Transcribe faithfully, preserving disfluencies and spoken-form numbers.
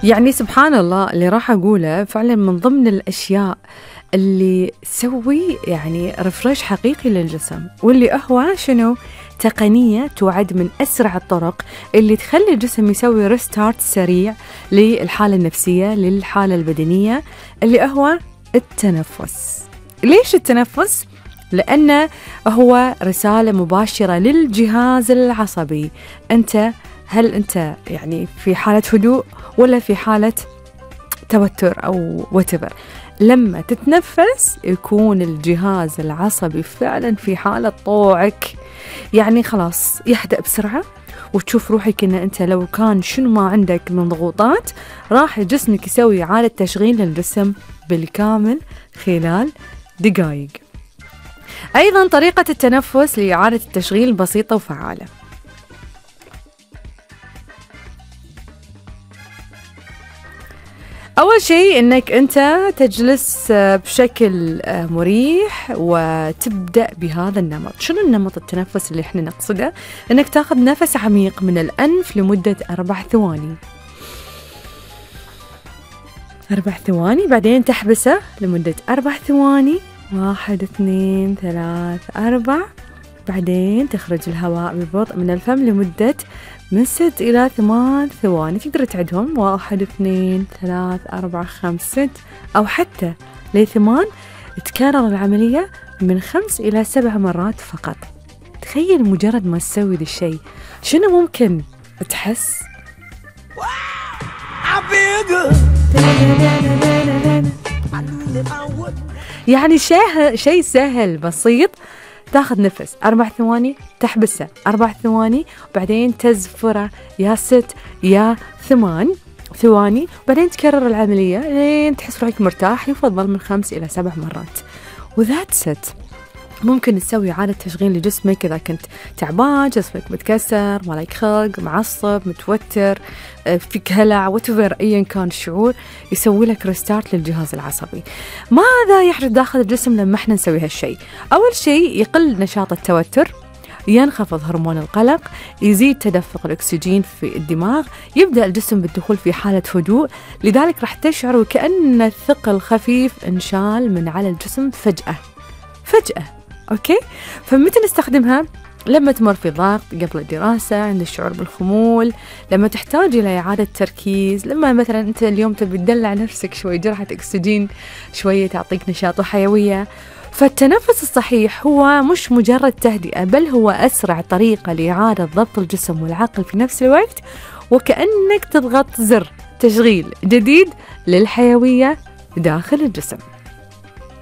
يعني سبحان الله اللي راح أقوله فعلا من ضمن الأشياء اللي تسوي يعني ريفريش حقيقي للجسم، واللي هو شنو؟ تقنية تعد من أسرع الطرق اللي تخلي الجسم يسوي ريستارت سريع للحالة النفسية للحالة البدنية، اللي هو التنفس. ليش التنفس؟ لأنه هو رسالة مباشرة للجهاز العصبي. أنت هل أنت يعني في حالة هدوء ولا في حالة توتر أو وتبر؟ لما تتنفس يكون الجهاز العصبي فعلا في حالة طوعك، يعني خلاص يهدأ بسرعة، وتشوف روحك إن أنت لو كان شنو ما عندك من ضغوطات راح جسمك يسوي إعادة تشغيل للجسم بالكامل خلال دقائق. أيضا طريقة التنفس لإعادة التشغيل بسيطة وفعالة. أول شيء أنك أنت تجلس بشكل مريح وتبدأ بهذا النمط. شنو النمط التنفس اللي احنا نقصده؟ أنك تاخذ نفس عميق من الأنف لمدة أربع ثواني أربع ثواني بعدين تحبسه لمدة أربع ثواني، واحد اثنين ثلاث أربع، بعدين تخرج الهواء ببطء من الفم لمدة من ست إلى ثمان ثواني. تقدر تعدهم واحد اثنين ثلاث أربع خمس ست أو حتى لثمان. تكرر العملية من خمس إلى سبع مرات فقط. تخيل مجرد ما تسوي ذا الشيء شنو ممكن تحس؟ يعني شيء شيء سهل بسيط. تاخذ نفس أربع ثواني، تحبسه أربع ثواني، وبعدين تزفره يا ست يا ثمان ثواني، وبعدين تكرر العملية لين تحس روحك مرتاح. يفضل من خمس إلى سبع مرات. وذات ست ممكن تسوي إعادة تشغيل لجسمك إذا كنت تعبان، جسمك متكسر، مالك خلق، معصب، متوتر، فيك هلع، وتفر أيا كان الشعور، يسوي لك ريستارت للجهاز العصبي. ماذا يحدث داخل الجسم لما احنا نسوي هالشيء؟ أول شيء يقل نشاط التوتر، ينخفض هرمون القلق، يزيد تدفق الأكسجين في الدماغ، يبدأ الجسم بالدخول في حالة هدوء. لذلك راح تشعر وكأن الثقل خفيف انشال من على الجسم فجأة فجأة. أوكي؟ فمتى نستخدمها؟ لما تمر في ضغط، قبل الدراسة، عند الشعور بالخمول، لما تحتاج إلى إعادة تركيز، لما مثلا أنت اليوم تبي تدلع نفسك شوي، جرعة أكسجين شوية تعطيك نشاط وحيوية. فالتنفس الصحيح هو مش مجرد تهدئة، بل هو أسرع طريقة لإعادة ضبط الجسم والعقل في نفس الوقت، وكأنك تضغط زر تشغيل جديد للحيوية داخل الجسم.